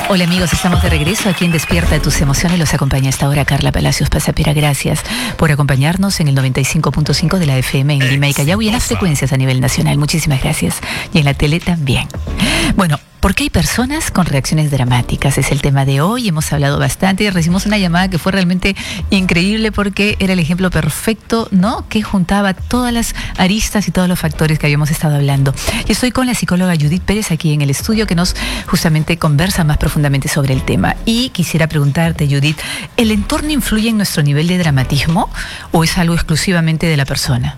Hola amigos, estamos de regreso aquí en Despierta Tus Emociones. Los acompaña esta hora Carla Palacios Pasapera. Gracias por acompañarnos en el 95.5 de la FM en Lima y Callao y en las frecuencias a nivel nacional. Muchísimas gracias. Y en la tele también. Bueno, ¿por qué hay personas con reacciones dramáticas? Es el tema de hoy. Hemos hablado bastante y recibimos una llamada que fue realmente increíble porque era el ejemplo perfecto, ¿no? Que juntaba todas las aristas y todos los factores que habíamos estado hablando. Y estoy con la psicóloga Judith Pérez aquí en el estudio que nos justamente conversa más profundamente sobre el tema. Y quisiera preguntarte, Judith, ¿el entorno influye en nuestro nivel de dramatismo o es algo exclusivamente de la persona?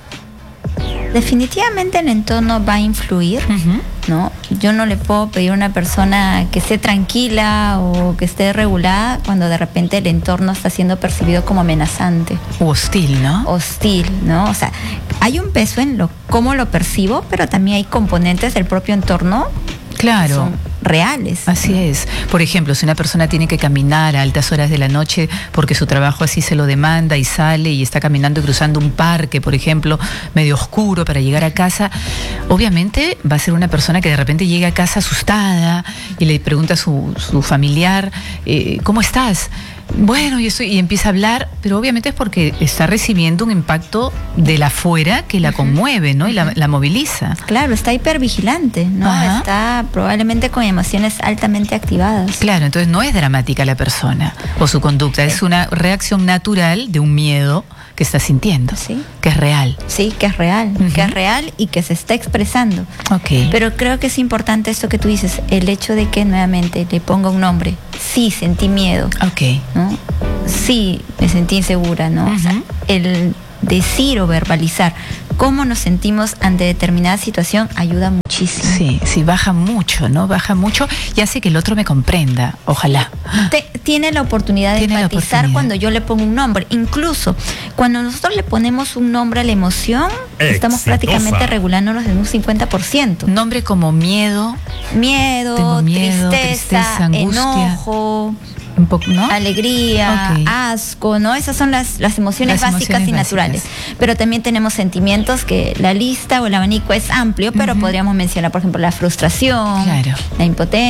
Definitivamente el entorno va a influir, ¿no? Yo no le puedo pedir a una persona que esté tranquila o que esté regulada cuando de repente el entorno está siendo percibido como amenazante. O hostil, ¿no? Hostil, ¿no? O sea, hay un peso en cómo lo percibo, pero también hay componentes del propio entorno. Claro. Son reales. Así es. Por ejemplo, si una persona tiene que caminar a altas horas de la noche porque su trabajo así se lo demanda y sale y está caminando y cruzando un parque, por ejemplo, medio oscuro para llegar a casa, obviamente va a ser una persona que de repente llega a casa asustada y le pregunta a su familiar, ¿cómo estás? Bueno, y empieza a hablar, pero obviamente es porque está recibiendo un impacto de la afuera que la conmueve, ¿no? Y la moviliza. Claro, está hipervigilante, ¿no? Ajá. Está probablemente con emociones altamente activadas. Claro, entonces no es dramática la persona o su conducta, es una reacción natural de un miedo que está sintiendo, sí, que es real. Sí, que es real, que es real y que se está expresando. Okay. Pero creo que es importante esto que tú dices, el hecho de que nuevamente le ponga un nombre. Sí, sentí miedo. Okay. ¿No? Sí, me sentí insegura, ¿no? O sea, el decir o verbalizar cómo nos sentimos ante determinada situación ayuda muchísimo. Sí, baja mucho, ¿no? Baja mucho y hace que el otro me comprenda, ojalá. Tiene la oportunidad de empatizar cuando yo le pongo un nombre. Incluso cuando nosotros le ponemos un nombre a la emoción, estamos prácticamente regulándonos en un 50%. Nombre como miedo, tristeza, angustia, enojo, un poco, ¿no? Alegría, asco, ¿no? Esas son las emociones básicas y naturales. Pero también tenemos sentimientos que la lista o el abanico es amplio, pero podríamos mencionar, por ejemplo, la frustración, la impotencia.